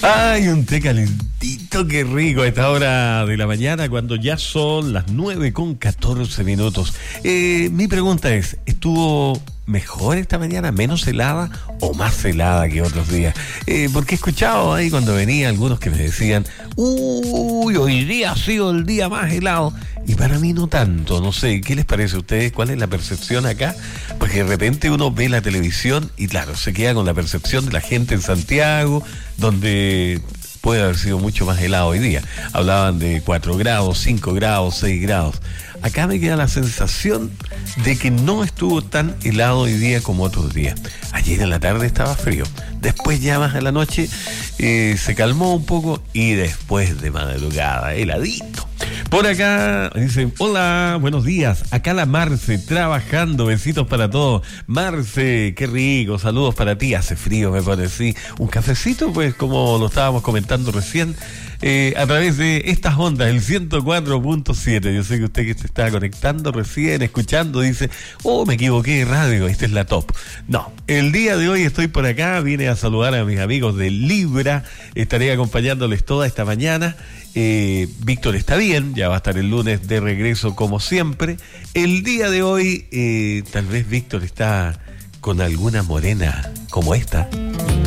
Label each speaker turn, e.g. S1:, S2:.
S1: Ay, un té calentito, qué rico a esta hora de la mañana, cuando ya son las 9:14. Mi pregunta es, ¿estuvo mejor esta mañana, menos helada o más helada que otros días? Porque he escuchado ahí cuando venía algunos que me decían, uy, hoy día ha sido el día más helado. Y para mí no tanto, no sé, ¿qué les parece a ustedes? ¿Cuál es la percepción acá? Porque de repente uno ve la televisión y claro, se queda con la percepción de la gente en Santiago, donde puede haber sido mucho más helado hoy día. Hablaban de 4 grados, 5 grados, 6 grados. Acá me queda la sensación de que no estuvo tan helado hoy día como otros días. Ayer en la tarde estaba frío. Después ya más a la noche se calmó un poco y después de madrugada, heladito. Por acá dicen, hola, buenos días. Acá la Marce, trabajando, besitos para todos. Marce, qué rico, saludos para ti. Hace frío, me parece. Un cafecito, pues, como lo estábamos comentando recién, a través de estas ondas, el 104.7. Yo sé que usted que se está conectando recién, escuchando, dice, oh, me equivoqué de radio, esta es la top. No, el día de hoy estoy por acá, vine a saludar a mis amigos de Libra, estaré acompañándoles toda esta mañana. Víctor está bien, ya va a estar el lunes de regreso como siempre. El día de hoy, tal vez Víctor está con alguna morena como esta.